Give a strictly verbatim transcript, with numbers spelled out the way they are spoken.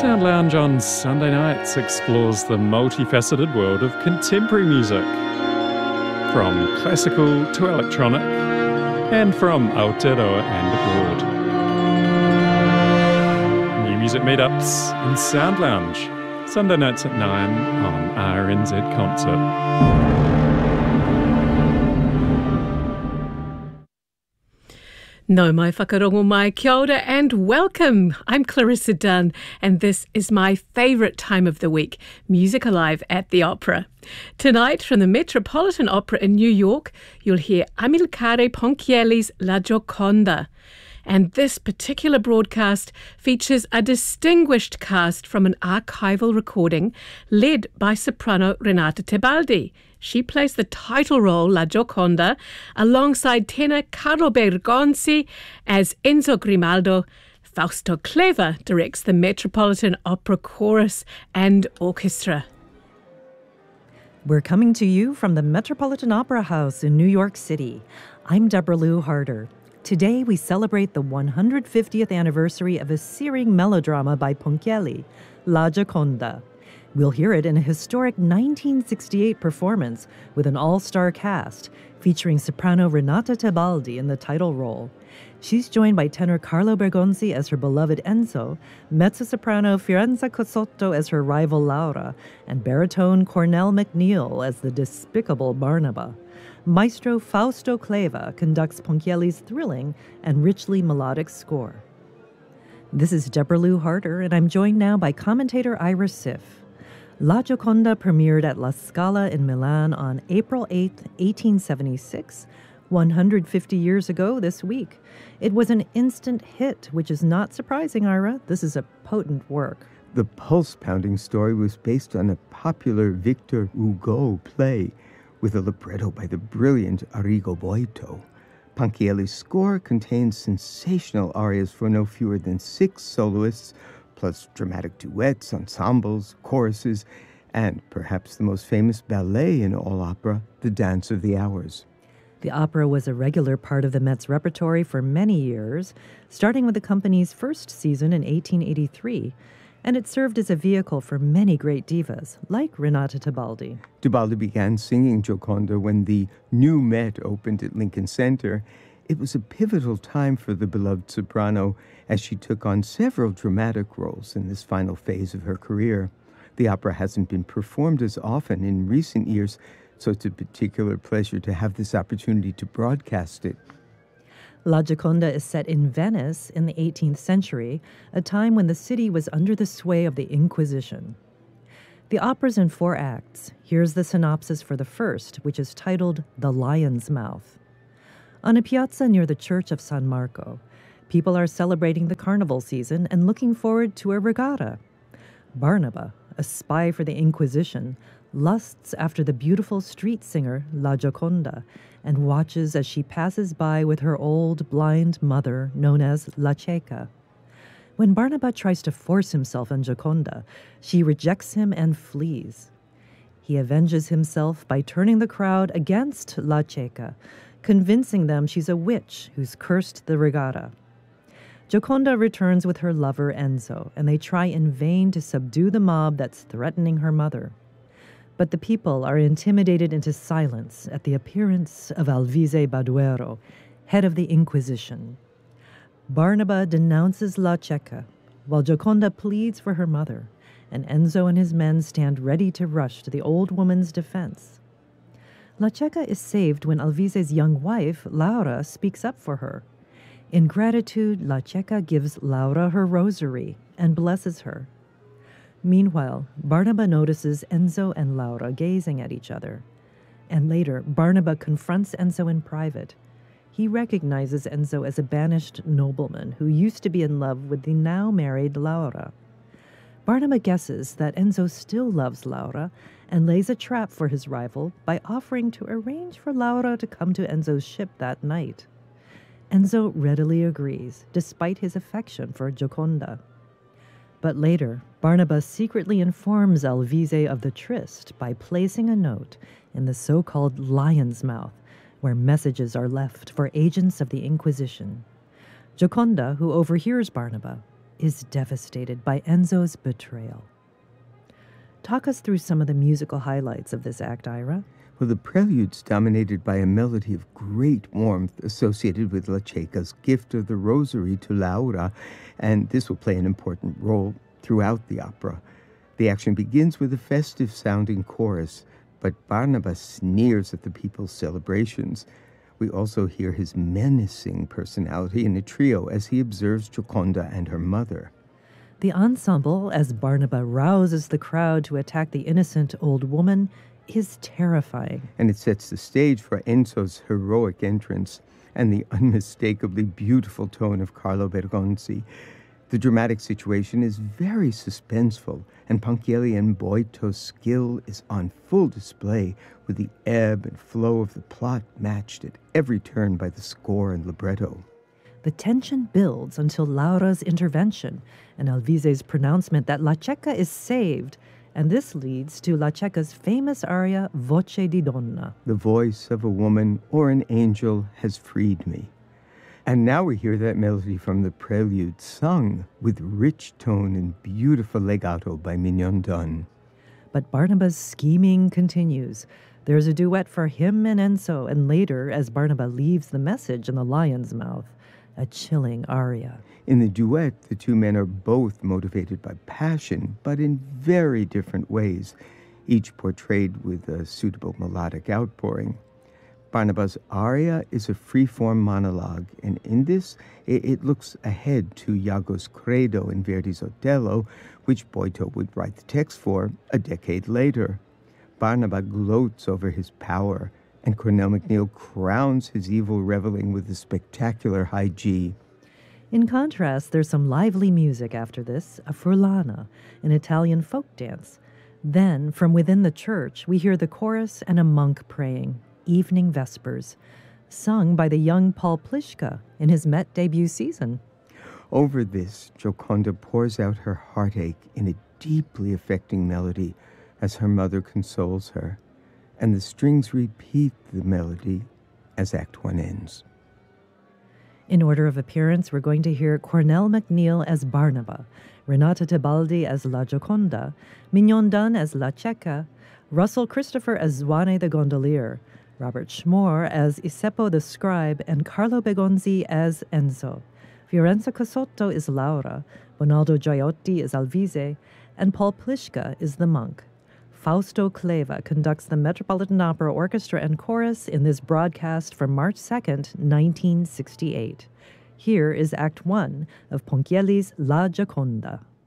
Sound Lounge on Sunday nights explores the multifaceted world of contemporary music, from classical to electronic, and from Aotearoa and abroad. New music meetups in Sound Lounge, Sunday nights at nine on R N Z Concert. No mai whakarongo mai, kia ora and welcome. I'm Clarissa Dunn and this is my favourite time of the week, Music Alive at the Opera. Tonight from the Metropolitan Opera in New York, you'll hear Amilcare Ponchielli's La Gioconda. And this particular broadcast features a distinguished cast from an archival recording led by soprano Renata Tebaldi. She plays the title role, La Gioconda, alongside tenor Carlo Bergonzi as Enzo Grimaldo. Fausto Clever directs the Metropolitan Opera Chorus and Orchestra. We're coming to you from the Metropolitan Opera House in New York City. I'm Deborah Lou Harder. Today we celebrate the one hundred fiftieth anniversary of a searing melodrama by Ponchielli, La Gioconda. We'll hear it in a historic nineteen sixty-eight performance with an all-star cast, featuring soprano Renata Tebaldi in the title role. She's joined by tenor Carlo Bergonzi as her beloved Enzo, mezzo-soprano Fiorenza Cossotto as her rival Laura, and baritone Cornell McNeil as the despicable Barnaba. Maestro Fausto Clever conducts Ponchielli's thrilling and richly melodic score. This is Deborah Lou Harder, and I'm joined now by commentator Ira Sif. La Gioconda premiered at La Scala in Milan on April eighth, eighteen seventy-six, one hundred fifty years ago this week. It was an instant hit, which is not surprising, Ira. This is a potent work. The pulse-pounding story was based on a popular Victor Hugo play with a libretto by the brilliant Arrigo Boito. Ponchielli's score contains sensational arias for no fewer than six soloists, plus dramatic duets, ensembles, choruses, and perhaps the most famous ballet in all opera, The Dance of the Hours. The opera was a regular part of the Met's repertory for many years, starting with the company's first season in eighteen eighty-three, and it served as a vehicle for many great divas, like Renata Tebaldi. Tebaldi began singing Gioconda when the new Met opened at Lincoln Center. It was a pivotal time for the beloved soprano as she took on several dramatic roles in this final phase of her career. The opera hasn't been performed as often in recent years, so it's a particular pleasure to have this opportunity to broadcast it. La Gioconda is set in Venice in the eighteenth century, a time when the city was under the sway of the Inquisition. The opera's in four acts. Here's the synopsis for the first, which is titled The Lion's Mouth. On a piazza near the Church of San Marco, people are celebrating the carnival season and looking forward to a regatta. Barnaba, a spy for the Inquisition, lusts after the beautiful street singer La Gioconda and watches as she passes by with her old blind mother known as La Cieca. When Barnaba tries to force himself on Gioconda, she rejects him and flees. He avenges himself by turning the crowd against La Cieca, convincing them she's a witch who's cursed the regatta. Gioconda returns with her lover Enzo, and they try in vain to subdue the mob that's threatening her mother. But the people are intimidated into silence at the appearance of Alvise Baduero, head of the Inquisition. Barnaba denounces La Cieca, while Gioconda pleads for her mother, and Enzo and his men stand ready to rush to the old woman's defense. La Cieca is saved when Alvise's young wife, Laura, speaks up for her. In gratitude, La Cieca gives Laura her rosary and blesses her. Meanwhile, Barnaba notices Enzo and Laura gazing at each other. And later, Barnaba confronts Enzo in private. He recognizes Enzo as a banished nobleman who used to be in love with the now married Laura. Barnaba guesses that Enzo still loves Laura and lays a trap for his rival by offering to arrange for Laura to come to Enzo's ship that night. Enzo readily agrees, despite his affection for Gioconda. But later, Barnaba secretly informs Alvise of the tryst by placing a note in the so-called Lion's Mouth, where messages are left for agents of the Inquisition. Gioconda, who overhears Barnaba, is devastated by Enzo's betrayal. Talk us through some of the musical highlights of this act, Ira. Well, the prelude's dominated by a melody of great warmth associated with La Cieca's gift of the rosary to Laura, and this will play an important role throughout the opera. The action begins with a festive-sounding chorus, but Barnaba sneers at the people's celebrations. We also hear his menacing personality in a trio as he observes Gioconda and her mother. The ensemble, as Barnaba rouses the crowd to attack the innocent old woman, is terrifying. And it sets the stage for Enzo's heroic entrance and the unmistakably beautiful tone of Carlo Bergonzi. The dramatic situation is very suspenseful, and Ponchielli and Boito's skill is on full display, with the ebb and flow of the plot matched at every turn by the score and libretto. The tension builds until Laura's intervention and Alvise's pronouncement that La Cieca is saved, and this leads to La Cieca's famous aria Voce di Donna. The voice of a woman or an angel has freed me. And now we hear that melody from the prelude sung with rich tone and beautiful legato by Mignon Dunne. But Barnaba's scheming continues. There's a duet for him and Enzo, and later, as Barnaba leaves the message in the lion's mouth, a chilling aria. In the duet, the two men are both motivated by passion, but in very different ways, each portrayed with a suitable melodic outpouring. Barnaba's aria is a free-form monologue, and in this, it, it looks ahead to Iago's Credo in Verdi's Otello, which Boito would write the text for a decade later. Barnaba gloats over his power, and Cornell MacNeil crowns his evil reveling with a spectacular high G. In contrast, there's some lively music after this, a furlana, an Italian folk dance. Then, from within the church, we hear the chorus and a monk praying, Evening Vespers, sung by the young Paul Pliszka in his Met debut season. Over this, Gioconda pours out her heartache in a deeply affecting melody as her mother consoles her, and the strings repeat the melody as Act One ends. In order of appearance, we're going to hear Cornell MacNeil as Barnaba, Renata Tebaldi as La Gioconda, Mignon Dunne as La Cieca, Russell Christopher as Zwane the Gondolier, Robert Schmore as Isepo the Scribe, and Carlo Bergonzi as Enzo. Fiorenza Cosotto is Laura, Bonaldo Gioiotti is Alvise, and Paul Pliszka is the monk. Fausto Cleva conducts the Metropolitan Opera Orchestra and Chorus in this broadcast from March second, nineteen sixty-eight. Here is Act One of Ponchielli's La Gioconda.